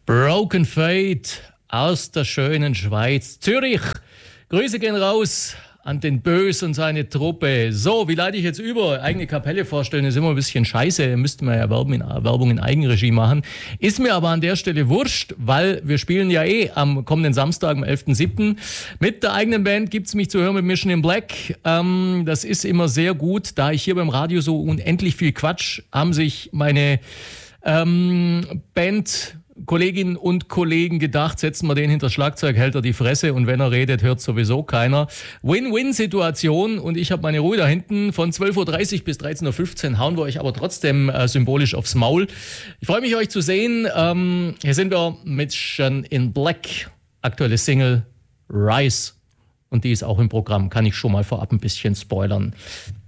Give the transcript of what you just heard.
Broken Fate aus der schönen Schweiz, Zürich. Grüße gehen raus an den Bös und seine Truppe. So, wie leite ich jetzt über? Eigene Kapelle vorstellen ist immer ein bisschen scheiße. Müssten wir ja Werbung in Eigenregie machen. Ist mir aber an der Stelle wurscht, weil wir spielen ja am kommenden Samstag, am 11.07. Mit der eigenen Band gibt's mich zu hören mit Mission in Black. Das ist immer sehr gut. Da ich hier beim Radio so unendlich viel Quatsch, haben sich meine Kolleginnen und Kollegen gedacht, setzen wir den hinter Schlagzeug, hält er die Fresse und wenn er redet, hört sowieso keiner. Win-Win-Situation und ich habe meine Ruhe da hinten. Von 12.30 Uhr bis 13.15 Uhr hauen wir euch aber trotzdem symbolisch aufs Maul. Ich freue mich, euch zu sehen. Hier sind wir mit Mission in Black, aktuelle Single Rise und die ist auch im Programm, kann ich schon mal vorab ein bisschen spoilern.